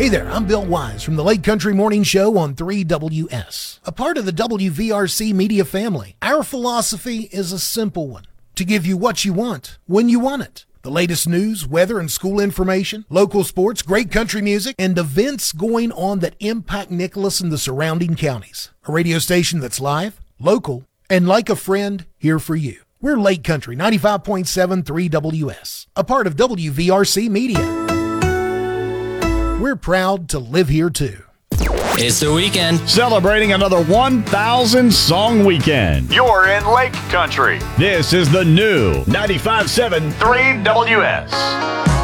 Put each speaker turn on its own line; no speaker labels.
Hey there, I'm Bill Wise from the Lake Country Morning Show on 3WS, a part of the WVRC media family. Our philosophy is a simple one: to give you what you want, when you want it. The latest news, weather, and school information, local sports, great country music, and events going on that impact Nicholas and the surrounding counties. A radio station that's live, local, and like a friend, here for you. We're Lake Country 95.7 3WS, a part of WVRC Media. We're proud to live here too.
It's the weekend.
Celebrating another 1,000 song weekend.
You're in Lake Country.
This is the new 95.7
3WS.